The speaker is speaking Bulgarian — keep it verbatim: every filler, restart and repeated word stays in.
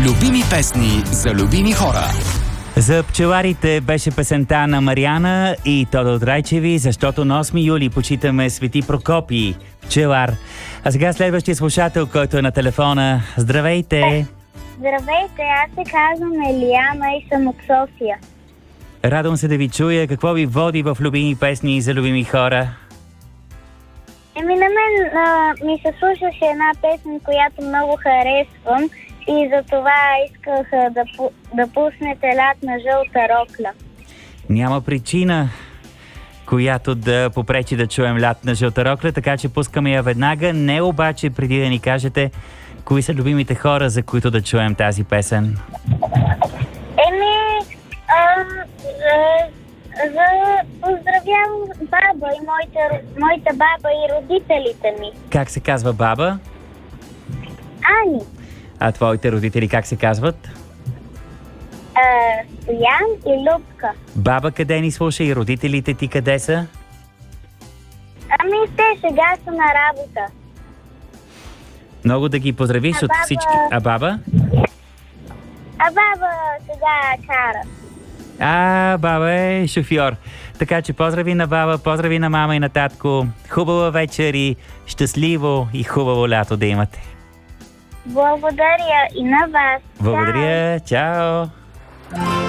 Любими песни за любими хора. За пчеларите беше песента на Мариана и Тодор Драйчеви, защото на осми юли почитаме Свети Прокопий, пчелар. А сега следващия слушател, който е на телефона. Здравейте! Здравейте, аз се казвам Елиана и съм от София. Радвам се да ви чуя. Какво ви води в любими песни за любими хора? Еми на мен а, ми се слушаше една песен, която много харесвам и за това исках а, да, да пуснете Лят на жълта рокля. Няма причина, която да попречи да чуем Лят на жълта рокля, така че пускаме я веднага. Не обаче преди да ни кажете кои са любимите хора, за които да чуем тази песен. Еми, а, за, за поздравявам баба и моите, моите баба и родителите ми. Как се казва баба? Ани. А твоите родители как се казват? А, Стоян и Любка. Баба къде ни слуша и родителите ти къде са? Ами те сега са на работа. Много да ги поздравиш А от баба? всички. А баба? А баба сега кара. А, баба е шофьор. Така че поздрави на баба, поздрави на мама и на татко. Хубава вечер и щастливо и хубаво лято да имате. Благодаря и на вас. Благодаря. Чао!